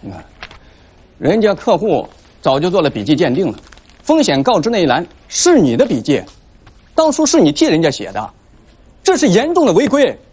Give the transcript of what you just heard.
你看，人家客户早就做了笔迹鉴定了，风险告知那一栏是你的笔迹，当初是你替人家写的，这是严重的违规。